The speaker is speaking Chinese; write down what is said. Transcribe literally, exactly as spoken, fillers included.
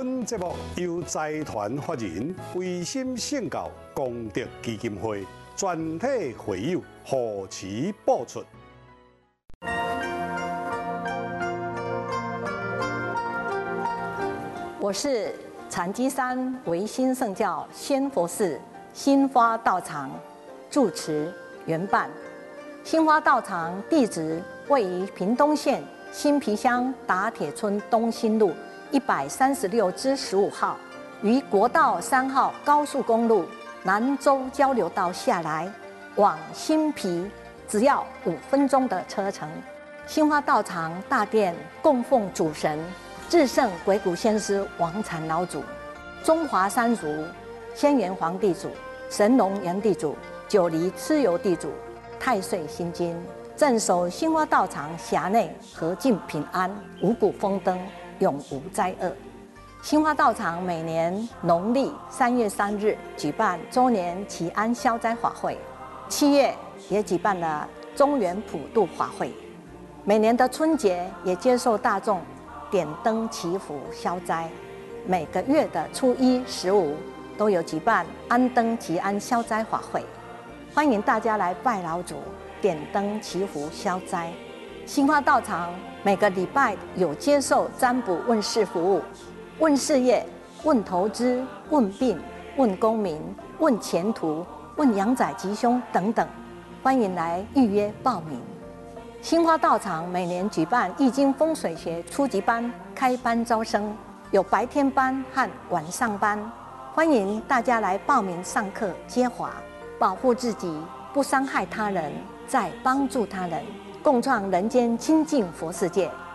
本节目由财团法人维心圣教功德基金会全体会友护持播出。 我是禅机山维心圣教仙佛寺新花道场住持圆伴。新花道场地址位于屏东县新皮乡打铁村东兴路一百三十六之十五号，于国道三号高速公路南州交流道下来，往新皮只要五分钟的车程。新花道场大殿供奉主神至圣鬼谷先师王禅老祖、中华三族仙元皇地主、神农炎地主、九黎蚩尤地主、太岁心经，镇守新花道场辖内和尽平安，五谷丰登，永无灾厄。新花道场每年农历三月三日举办周年祈安消灾法会，七月也举办了中元普渡法会，每年的春节也接受大众点灯祈福消灾，每个月的初一、十五都有举办安灯祈安消灾法会，欢迎大家来拜老祖、点灯祈福消灾。新花道场每个礼拜有接受占卜问事服务，问事业、问投资、问病、问功名、问前途、问阳仔吉凶等等，欢迎来预约报名。新花道场每年举办易经风水学初级班开班招生，有白天班和晚上班，欢迎大家来报名上课接华，保护自己，不伤害他人，再帮助他人，共创人间清净佛世界。